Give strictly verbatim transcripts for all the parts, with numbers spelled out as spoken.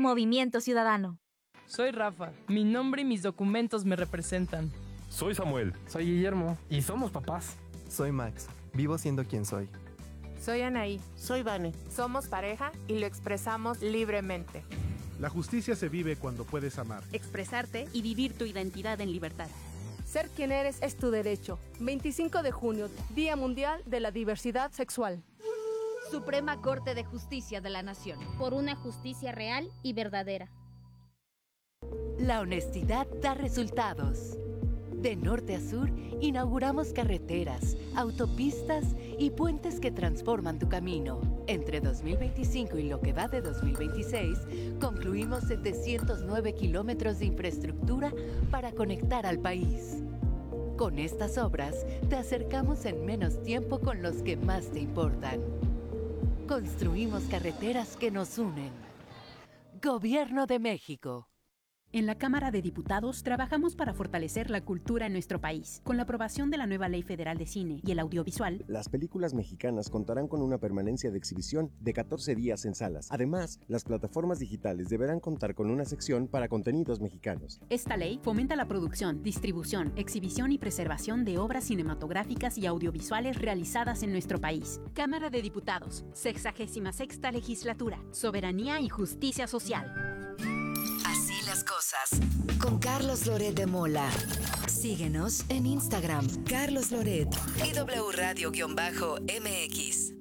Movimiento Ciudadano. Soy Rafa. Mi nombre y mis documentos me representan. Soy Samuel. Soy Guillermo. Y somos papás. Soy Max. Vivo siendo quien soy. Soy Anaí. Soy Vane. Somos pareja y lo expresamos libremente. La justicia se vive cuando puedes amar, expresarte y vivir tu identidad en libertad. Ser quien eres es tu derecho. veinticinco de junio, Día Mundial de la Diversidad Sexual. Suprema Corte de Justicia de la Nación. Por una justicia real y verdadera. La honestidad da resultados. De norte a sur, inauguramos carreteras, autopistas y puentes que transforman tu camino. Entre dos mil veinticinco y lo que va de dos mil veintiséis, concluimos setecientos nueve kilómetros de infraestructura para conectar al país. Con estas obras, te acercamos en menos tiempo con los que más te importan. Construimos carreteras que nos unen. Gobierno de México. En la Cámara de Diputados trabajamos para fortalecer la cultura en nuestro país. Con la aprobación de la nueva Ley Federal de Cine y el Audiovisual, las películas mexicanas contarán con una permanencia de exhibición de catorce días en salas. Además, las plataformas digitales deberán contar con una sección para contenidos mexicanos. Esta ley fomenta la producción, distribución, exhibición y preservación de obras cinematográficas y audiovisuales realizadas en nuestro país. Cámara de Diputados, sexagésima sexta Legislatura, Soberanía y Justicia Social. Así las cosas. Con Carlos Loret de Mola. Síguenos en Instagram, Carlos Loret y W Radio-M X.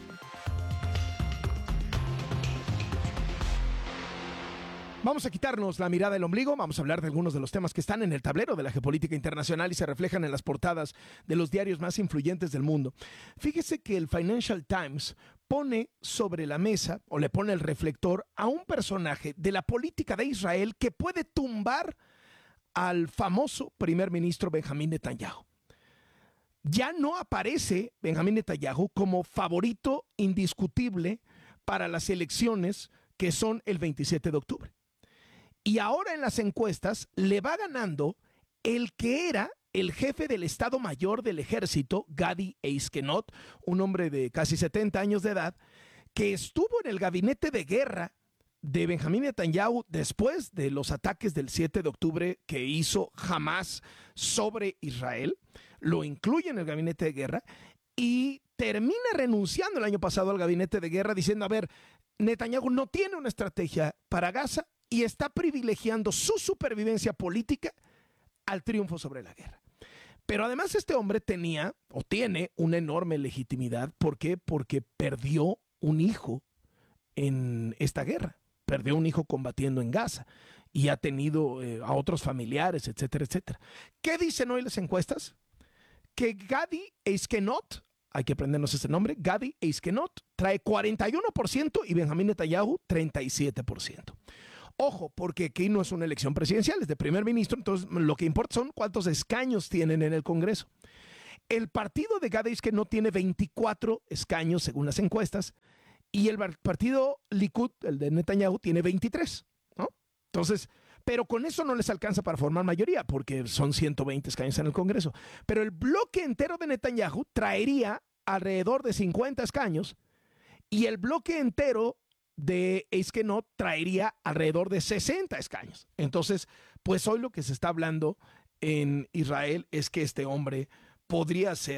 Vamos a quitarnos la mirada del ombligo, vamos a hablar de algunos de los temas que están en el tablero de la geopolítica internacional y se reflejan en las portadas de los diarios más influyentes del mundo. Fíjese que el Financial Times pone sobre la mesa, o le pone el reflector, a un personaje de la política de Israel que puede tumbar al famoso primer ministro Benjamín Netanyahu. Ya no aparece Benjamín Netanyahu como favorito indiscutible para las elecciones que son el veintisiete de octubre. Y ahora en las encuestas le va ganando el que era el jefe del Estado Mayor del Ejército, Gadi Eisenkot, un hombre de casi setenta años de edad, que estuvo en el gabinete de guerra de Benjamín Netanyahu después de los ataques del siete de octubre que hizo Hamás sobre Israel. Lo incluye en el gabinete de guerra y termina renunciando el año pasado al gabinete de guerra diciendo, a ver, Netanyahu no tiene una estrategia para Gaza y está privilegiando su supervivencia política al triunfo sobre la guerra. Pero además este hombre tenía o tiene una enorme legitimidad. ¿Por qué? Porque perdió un hijo en esta guerra. Perdió un hijo combatiendo en Gaza y ha tenido eh, a otros familiares, etcétera, etcétera. ¿Qué dicen hoy las encuestas? Que Gadi Eisenkot, hay que aprendernos ese nombre, Gadi Eisenkot trae cuarenta y uno por ciento y Benjamín Netanyahu treinta y siete por ciento. Ojo, porque aquí no es una elección presidencial, es de primer ministro, entonces lo que importa son cuántos escaños tienen en el Congreso. El partido de Gadi Eisenkot tiene veinticuatro escaños según las encuestas y el partido Likud, el de Netanyahu, tiene veintitrés, ¿no? Entonces, pero con eso no les alcanza para formar mayoría porque son ciento veinte escaños en el Congreso. Pero el bloque entero de Netanyahu traería alrededor de cincuenta escaños y el bloque entero de Eisenkot traería alrededor de sesenta escaños. Entonces, pues hoy lo que se está hablando en Israel es que este hombre podría ser